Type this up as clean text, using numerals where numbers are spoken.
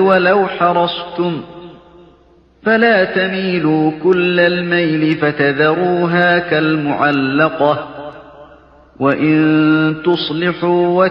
ولو حرصتم فلا تميلوا كل الميل فتذروها كالمعلقة وإن تصلحوا